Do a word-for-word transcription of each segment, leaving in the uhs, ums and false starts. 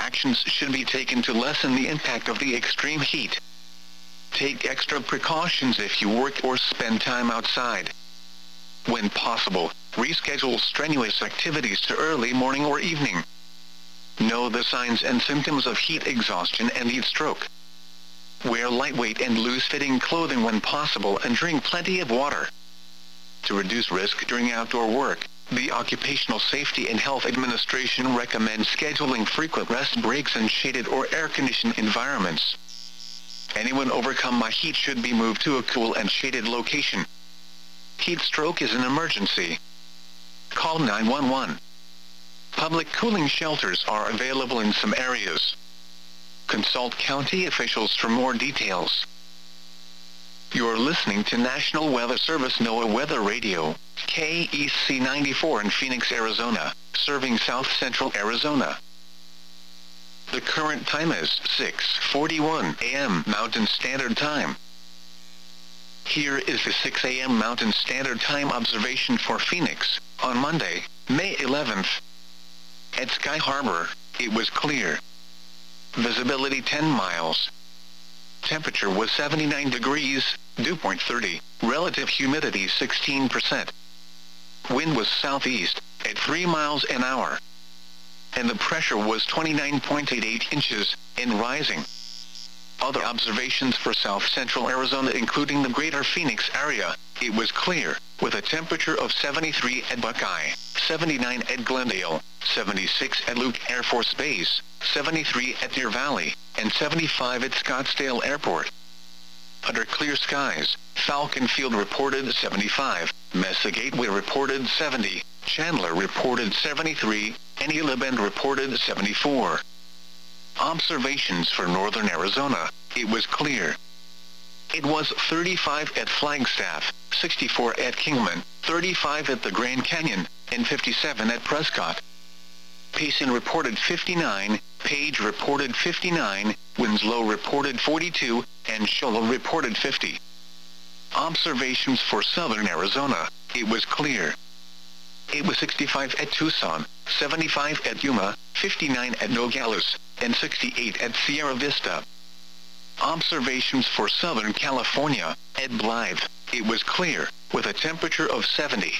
actions should be taken to lessen the impact of the extreme heat. Take extra precautions if you work or spend time outside. When possible, reschedule strenuous activities to early morning or evening. Know the signs and symptoms of heat exhaustion and heat stroke. Wear lightweight and loose-fitting clothing when possible and drink plenty of water. To reduce risk during outdoor work, the Occupational Safety and Health Administration recommends scheduling frequent rest breaks in shaded or air-conditioned environments. Anyone overcome by heat should be moved to a cool and shaded location. Heat stroke is an emergency. Call nine one one. Public cooling shelters are available in some areas. Consult county officials for more details. You're listening to National Weather Service NOAA Weather Radio, K E C ninety-four in Phoenix, Arizona, serving south central Arizona. The current time is six forty-one a m Mountain Standard Time. Here is the six a m Mountain Standard Time observation for Phoenix, on Monday, May eleventh. At Sky Harbor, it was clear. Visibility ten miles. Temperature was seventy-nine degrees, dew point thirty, relative humidity sixteen percent. Wind was southeast, at three miles an hour. And the pressure was twenty-nine point eight eight inches, and rising. Other observations for south central Arizona including the greater Phoenix area, it was clear, with a temperature of seventy-three at Buckeye, seventy-nine at Glendale, seventy-six at Luke Air Force Base, seventy-three at Deer Valley, and seventy-five at Scottsdale Airport. Under clear skies, Falcon Field reported seventy-five, Mesa Gateway reported seventy, Chandler reported seventy-three, and Gila Bend reported seventy-four. Observations for northern Arizona, it was clear. It was thirty-five at Flagstaff, sixty-four at Kingman, thirty-five at the Grand Canyon, and fifty-seven at Prescott. Payson reported fifty-nine, Page reported fifty-nine, Winslow reported forty-two, and Shola reported fifty. Observations for southern Arizona, it was clear. It was sixty-five at Tucson, seventy-five at Yuma, fifty-nine at Nogales, and sixty-eight at Sierra Vista. Observations for Southern California, at Blythe, it was clear, with a temperature of seventy.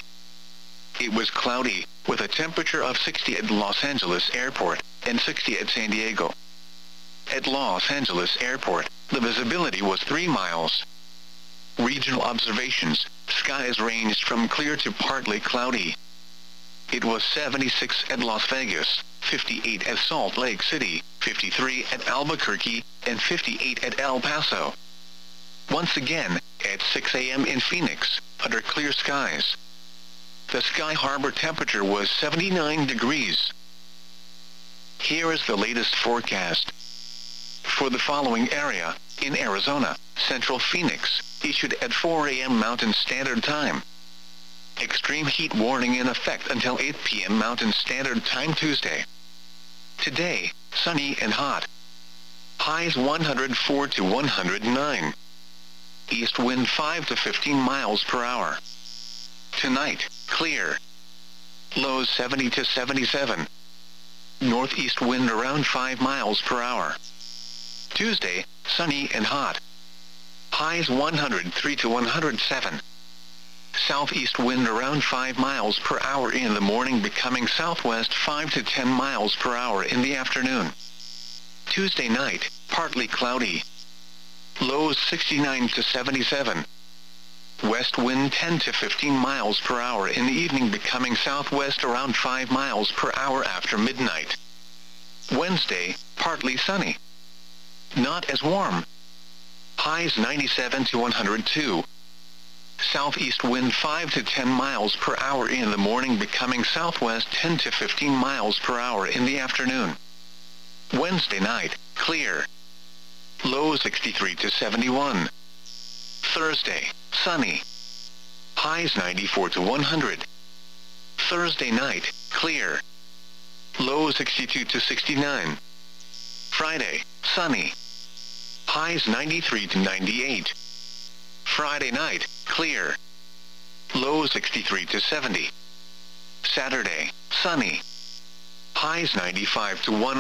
It was cloudy, with a temperature of sixty at Los Angeles Airport, and sixty at San Diego. At Los Angeles Airport, the visibility was three miles. Regional observations, skies ranged from clear to partly cloudy. It was seventy-six at Las Vegas, fifty-eight at Salt Lake City, fifty-three at Albuquerque, and fifty-eight at El Paso. Once again, at six a m in Phoenix, under clear skies. The Sky Harbor temperature was seventy-nine degrees. Here is the latest forecast. For the following area, in Arizona, Central Phoenix, issued at four a m Mountain Standard Time. Extreme heat warning in effect until eight p m Mountain Standard Time Tuesday. Today, sunny and hot. Highs one hundred four to one hundred nine. East wind five to fifteen miles per hour. Tonight, clear. Lows seventy to seventy-seven. Northeast wind around five miles per hour. Tuesday, sunny and hot. Highs one hundred three to one hundred seven. Southeast wind around five miles per hour in the morning, becoming southwest five to ten miles per hour in the afternoon. Tuesday night, partly cloudy. Lows sixty-nine to seventy-seven. West wind ten to fifteen miles per hour in the evening, becoming southwest around five miles per hour after midnight. Wednesday, partly sunny. Not as warm. Highs ninety-seven to one hundred two. Southeast wind five to ten miles per hour in the morning, becoming southwest ten to fifteen miles per hour in the afternoon. Wednesday night, clear. Low sixty-three to seventy-one. Thursday, sunny. Highs ninety-four to one hundred. Thursday night, clear. Low sixty-two to sixty-nine. Friday, sunny. Highs ninety-three to ninety-eight. Friday night, clear. Low sixty-three to seventy. Saturday, sunny. Highs ninety-five to one hundred.